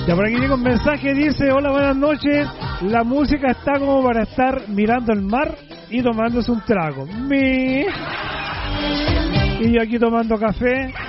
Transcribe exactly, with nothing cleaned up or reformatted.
Ya por aquí llega un mensaje, dice: hola, buenas noches, la música está como para estar mirando el mar y tomándose un trago. Mi... Y yo aquí tomando café.